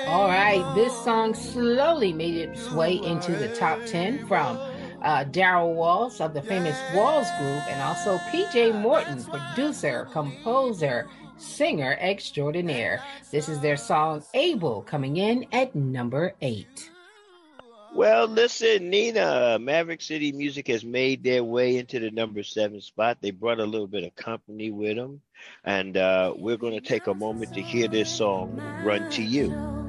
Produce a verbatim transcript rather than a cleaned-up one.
All right, this song slowly made its way into the top ten from uh, Daryl Walls of the famous Walls Group and also P J Morton, producer, composer, singer extraordinaire. This is their song Able coming in at number eight. Well, listen, Nina, Maverick City Music has made their way into the number seven spot. They brought a little bit of company with them. And uh, we're going to take a moment to hear this song, Run to You.